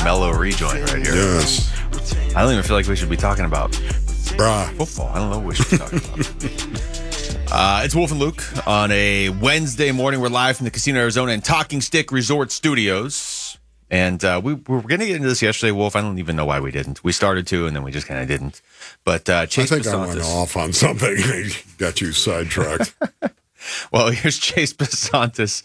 mellow rejoin right here. Yes. I don't even feel like we should be talking about Bruh. football. I don't know what we should be talking about. It's Wolf and Luke on a Wednesday morning. We're live from the Casino Arizona and Talking Stick Resort Studios. And we were going to get into this yesterday, Wolf. I don't even know why we didn't. We started to, and then we just kind of didn't. But Chase I think I went off on something. Got you sidetracked. Well, here's Chase Basantis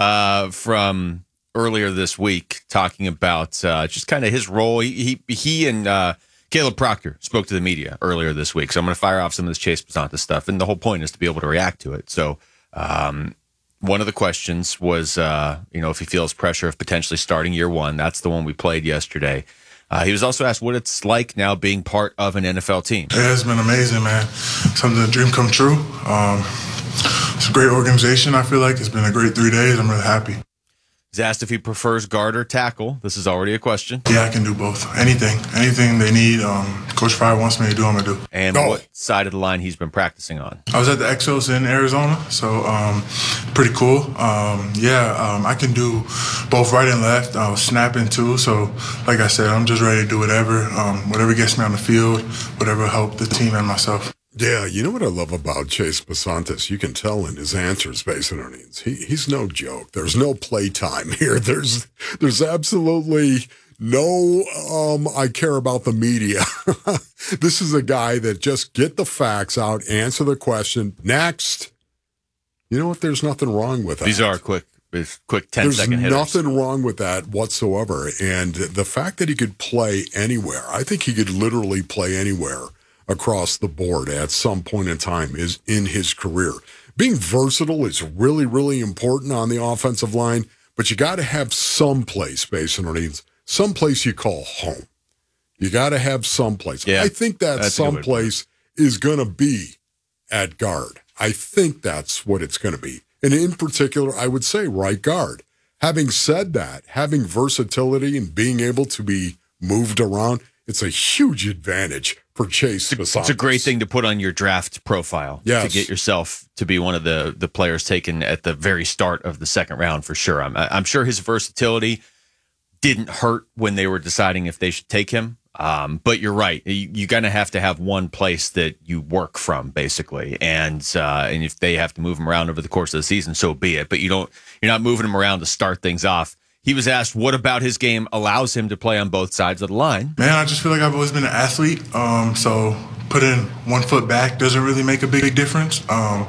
from earlier this week talking about just kind of his role. He and Caleb Proctor spoke to the media earlier this week. So I'm going to fire off some of this Chase Basantis stuff. And the whole point is to be able to react to it. So one of the questions was, if he feels pressure of potentially starting year one. That's the one we played yesterday. He was also asked what it's like now being part of an NFL team. Yeah, it's been amazing, man. Something a dream come true. It's a great organization, I feel like. It's been a great 3 days. I'm really happy. He's asked if he prefers guard or tackle. This is already a question. Yeah, I can do both. Anything they need. Coach Fryer wants me to do, I'm going to do. And what side of the line he's been practicing on. I was at the Exos in Arizona, so pretty cool. I can do both right and left. I was snapping too, so like I said, I'm just ready to do whatever gets me on the field, whatever help the team and myself. Yeah, you know what I love about Chase Basantis? You can tell in his answers, based on earnings. He's no joke. There's no playtime here. There's absolutely no I care about the media. This is a guy that just get the facts out, answer the question. Next. You know what? There's nothing wrong with that. These are quick 10-second hitters. There's nothing wrong with that whatsoever. And the fact that he could play anywhere, I think he could literally play anywhere across the board at some point in time is in his career. Being versatile is really, really important on the offensive line, but you got to have some place, based on needs, some place you call home. You got to have some place. Yeah, I think that's some place is going to be at guard. I think that's what it's going to be. And in particular, I would say right guard. Having said that, having versatility and being able to be moved around, it's a huge advantage for Chase Basantis. It's a great thing to put on your draft profile to get yourself to be one of the players taken at the very start of the second round for sure. I'm sure his versatility didn't hurt when they were deciding if they should take him. But you're right. You're going to have one place that you work from, basically. And if they have to move him around over the course of the season, so be it. But you're not moving him around to start things off. He was asked what about his game allows him to play on both sides of the line. Man, I just feel like I've always been an athlete. So putting 1 foot back doesn't really make a big difference.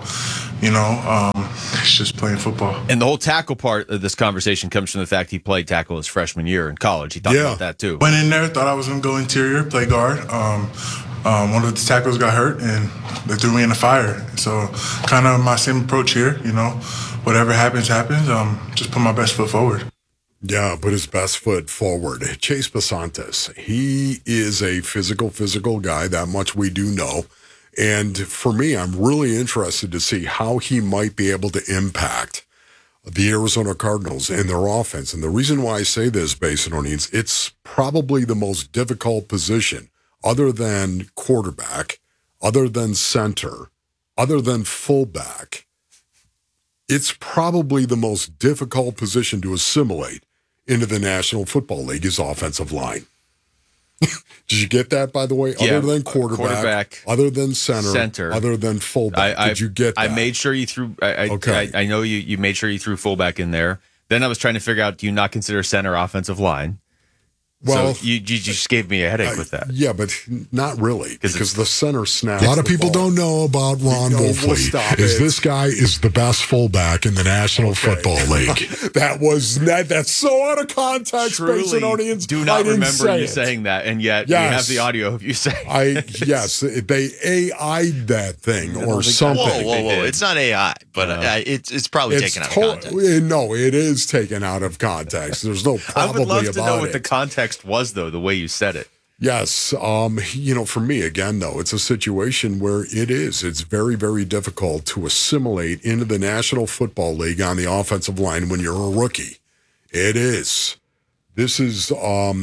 It's just playing football. And the whole tackle part of this conversation comes from the fact he played tackle his freshman year in college. He talked about that too. Went in there, thought I was going to go interior, play guard. One of the tackles got hurt, and they threw me in the fire. So kind of my same approach here. Whatever happens. Just put my best foot forward. Yeah, put his best foot forward. Chase Basantis, he is a physical guy. That much we do know. And for me, I'm really interested to see how he might be able to impact the Arizona Cardinals and their offense. And the reason why I say this, based on needs, it's probably the most difficult position other than quarterback, other than center, other than fullback. It's probably the most difficult position to assimilate into the National Football League is offensive line. Did you get that, by the way? Yeah, other than quarterback, other than center, other than fullback. Did you get that? I made sure you threw I know you made sure you threw fullback in there. Then I was trying to figure out, do you not consider center offensive line? Well, so you just gave me a headache with that. Yeah, but not really, because the center snaps. A lot of people don't know about Ron Wolfley. This guy is the best fullback in the National Football League. That's so out of context. Truly, do not remember you saying that, and yet we have the audio of you saying. Yes, they AI'd that thing or something. Whoa! It's not AI, but it's probably taken out of context. No, it is taken out of context. There's no probably about it. I would love to know what the context was, though, the way you said it. Yes. For me, again, though, it's a situation where it's very, very difficult to assimilate into the National Football League on the offensive line when you're a rookie. It is. This is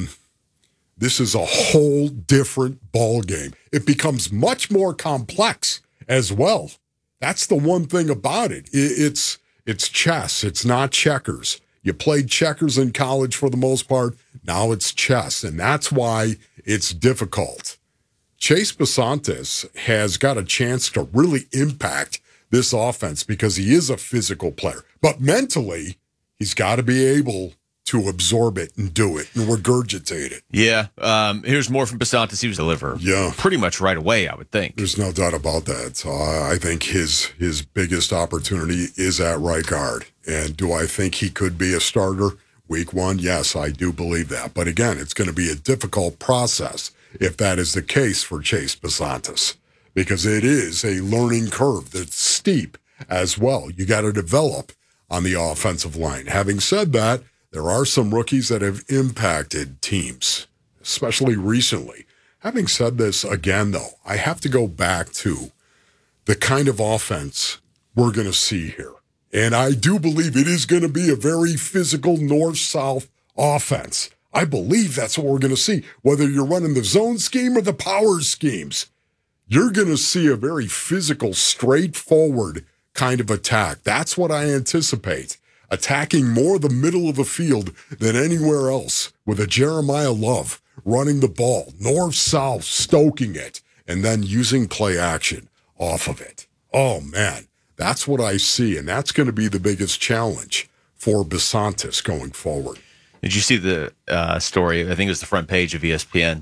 a whole different ball game. It becomes much more complex as well. That's the one thing about it. It's chess. It's not checkers. You played checkers in college for the most part. Now it's chess, and that's why it's difficult. Chase Bisontis has got a chance to really impact this offense because he is a physical player. But mentally, he's got to be able to absorb it and do it and regurgitate it. Yeah. Here's more from Bisontis. He was deliver pretty much right away, I would think. There's no doubt about that. I think his biggest opportunity is at right guard. And do I think he could be a starter week one? Yes, I do believe that. But again, it's going to be a difficult process if that is the case for Chase Bisontis, because it is a learning curve that's steep as well. You got to develop on the offensive line. Having said that, there are some rookies that have impacted teams, especially recently. Having said this, again, though, I have to go back to the kind of offense we're going to see here. And I do believe it is going to be a very physical north-south offense. I believe that's what we're going to see. Whether you're running the zone scheme or the power schemes, you're going to see a very physical, straightforward kind of attack. That's what I anticipate. Attacking more the middle of the field than anywhere else, with a Jeremiah Love running the ball, north-south, stoking it, and then using play action off of it. Oh, man, that's what I see, and that's going to be the biggest challenge for Bisontis going forward. Did you see the story? I think it was the front page of ESPN.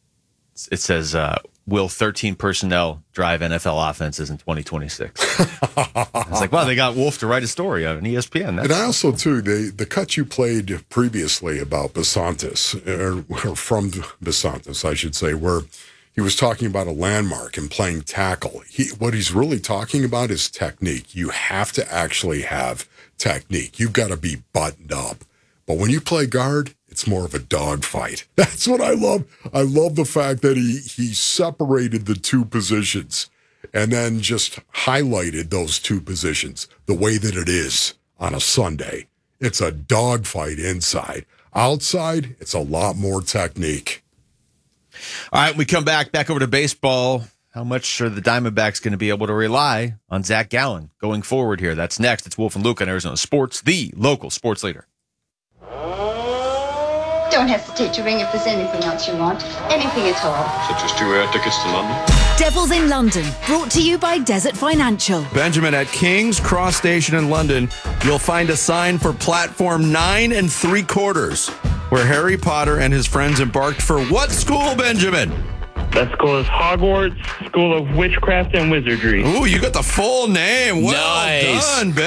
It says, will 13 personnel drive NFL offenses in 2026? I was like, wow, they got Wolf to write a story on ESPN. And I also, too, the cut you played previously about Bisontis, or from Bisontis, I should say, where he was talking about a landmark and playing tackle. What he's really talking about is technique. You have to actually have technique. You've got to be buttoned up. But when you play guard, it's more of a dogfight. That's what I love. I love the fact that he separated the two positions and then just highlighted those two positions the way that it is on a Sunday. It's a dogfight inside. Outside, it's a lot more technique. All right, we come back over to baseball. How much are the Diamondbacks going to be able to rely on Zach Gallen going forward here? That's next. It's Wolf and Luke on Arizona Sports, the local sports leader. Don't hesitate to ring if there's anything else you want. Anything at all. Such as 2 air tickets to London. Devils in London, brought to you by Desert Financial. Benjamin, at King's Cross Station in London, you'll find a sign for platform 9 3/4, where Harry Potter and his friends embarked for what school, Benjamin? That school is Hogwarts School of Witchcraft and Wizardry. Ooh, you got the full name. Well done, Ben.